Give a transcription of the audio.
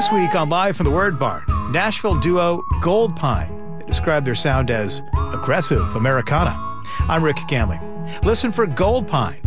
This week on Live from the Word Barn, Nashville duo Gold Pine. They describe their sound as aggressive Americana. I'm Rick Ganley. Listen for Gold Pine